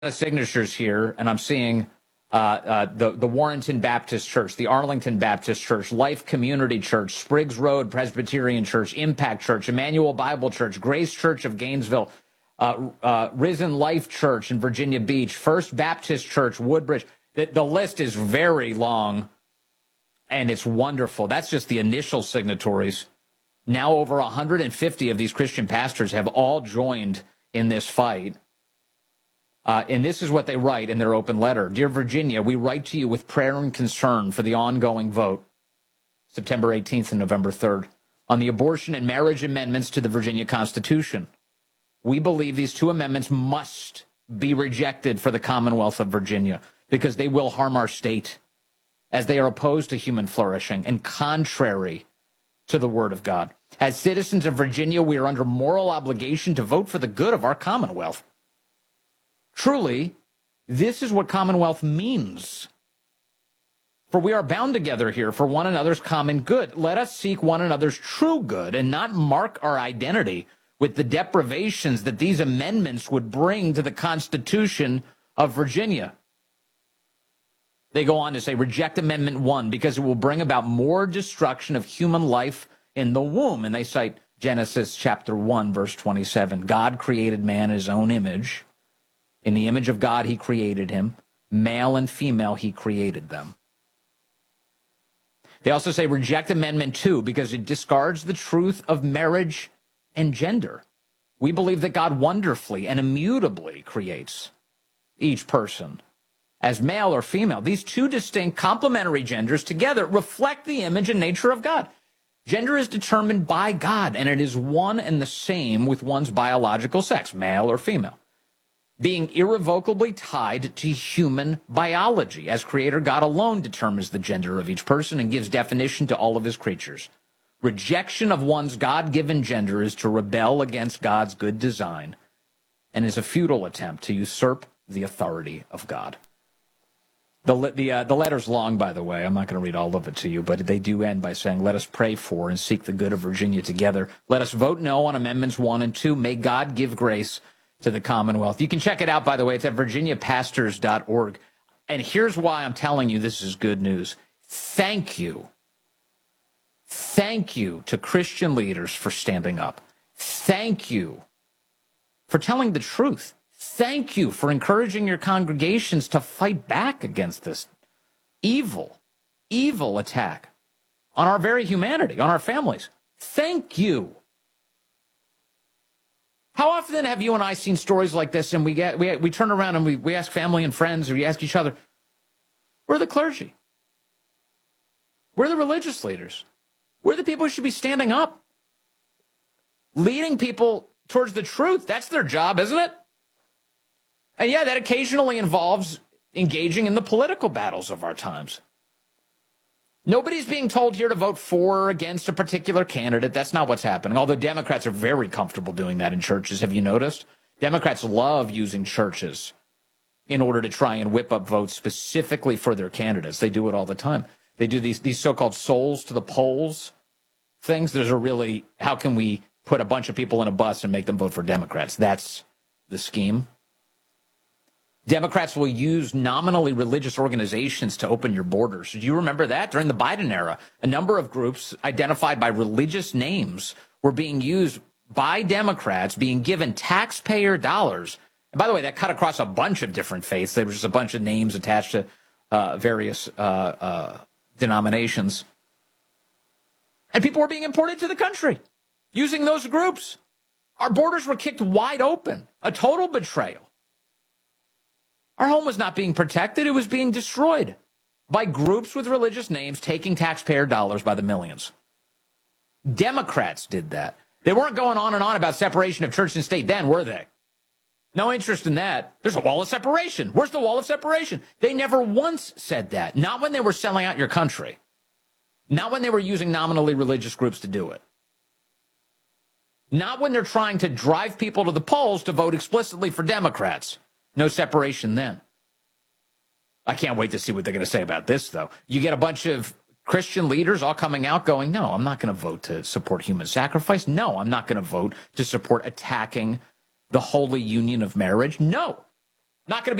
of signatures here, and I'm seeing the Warrenton Baptist Church, the Arlington Baptist Church, Life Community Church, Spriggs Road Presbyterian Church, Impact Church, Emmanuel Bible Church, Grace Church of Gainesville, Risen Life Church in Virginia Beach, First Baptist Church, Woodbridge. The list is very long, and it's wonderful. That's just the initial signatories. Now over 150 of these Christian pastors have all joined in this fight. And this is what they write in their open letter. Dear Virginia, we write to you with prayer and concern for the ongoing vote, September 18th and November 3rd, on the abortion and marriage amendments to the Virginia Constitution. We believe these two amendments must be rejected for the Commonwealth of Virginia because they will harm our state as they are opposed to human flourishing and contrary to the Word of God. As citizens of Virginia, we are under moral obligation to vote for the good of our Commonwealth. Truly, this is what Commonwealth means. For we are bound together here for one another's common good. Let us seek one another's true good and not mark our identity with the deprivations that these amendments would bring to the Constitution of Virginia. They go on to say, reject Amendment 1 because it will bring about more destruction of human life in the womb. And they cite Genesis chapter 1, verse 27. God created man in his own image. In the image of God, he created him. Male and female, he created them. They also say reject Amendment 2 because it discards the truth of marriage and gender. We believe that God wonderfully and immutably creates each person as male or female. These two distinct complementary genders together reflect the image and nature of God. Gender is determined by God, and it is one and the same with one's biological sex, male or female, being irrevocably tied to human biology, as Creator God alone determines the gender of each person and gives definition to all of his creatures. Rejection of one's God-given gender is to rebel against God's good design and is a futile attempt to usurp the authority of God. The letter's long, by the way. I'm not going to read all of it to you, but they do end by saying, let us pray for and seek the good of Virginia together. Let us vote no on Amendments 1 and 2. May God give grace to the Commonwealth. You can check it out, by the way. It's at virginiapastors.org. And here's why I'm telling you this is good news. Thank you. Thank you to Christian leaders for standing up. Thank you for telling the truth. Thank you for encouraging your congregations to fight back against this evil attack on our very humanity, on our families. Thank you. How often have you and I seen stories like this and we turn around and we ask family and friends, or we ask each other, we're the clergy. We're the religious leaders. We're the people who should be standing up, leading people towards the truth. That's their job, isn't it? And yeah, that occasionally involves engaging in the political battles of our times. Nobody's being told here to vote for or against a particular candidate. That's not what's happening. Although Democrats are very comfortable doing that in churches. Have you noticed? Democrats love using churches in order to try and whip up votes specifically for their candidates. They do it all the time. They do these so-called souls to the polls things. There's a really, how can we put a bunch of people in a bus and make them vote for Democrats? That's the scheme. Democrats will use nominally religious organizations to open your borders. Do you remember that? During the Biden era, a number of groups identified by religious names were being used by Democrats, being given taxpayer dollars. And by the way, that cut across a bunch of different faiths. There was just a bunch of names attached to various denominations. And people were being imported to the country using those groups. Our borders were kicked wide open, a total betrayal. Our home was not being protected. It was being destroyed by groups with religious names taking taxpayer dollars by the millions. Democrats did that. They weren't going on and on about separation of church and state then, were they? No interest in that. There's a wall of separation. Where's the wall of separation? They never once said that. Not when they were selling out your country. Not when they were using nominally religious groups to do it. Not when they're trying to drive people to the polls to vote explicitly for Democrats. No separation then. I can't wait to see what they're going to say about this, though. You get a bunch of Christian leaders all coming out going, no, I'm not going to vote to support human sacrifice. No, I'm not going to vote to support attacking the holy union of marriage. No. Not going to